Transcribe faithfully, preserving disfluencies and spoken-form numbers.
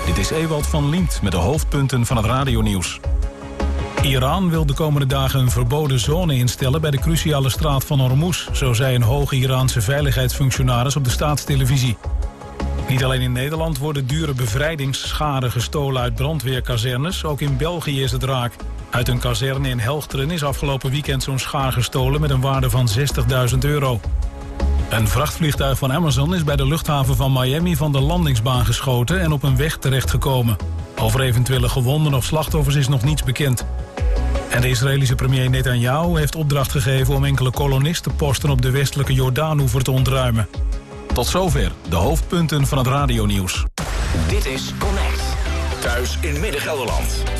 Dit is Ewald van Liemt met de hoofdpunten van het radionieuws. Iran wil de komende dagen een verboden zone instellen bij de cruciale straat van Hormuz, zo zei een hoge Iraanse veiligheidsfunctionaris op de staatstelevisie. Niet alleen in Nederland worden dure bevrijdingsscharen gestolen uit brandweerkazernes, ook in België is het raak. Uit een kazerne in Helchteren is afgelopen weekend zo'n schaar gestolen met een waarde van zestigduizend euro. Een vrachtvliegtuig van Amazon is bij de luchthaven van Miami van de landingsbaan geschoten en op een weg terechtgekomen. Over eventuele gewonden of slachtoffers is nog niets bekend. En de Israëlische premier Netanyahu heeft opdracht gegeven om enkele kolonistenposten op de westelijke Jordaanoever te ontruimen. Tot zover de hoofdpunten van het radionieuws. Dit is Connect. Thuis in Midden-Gelderland.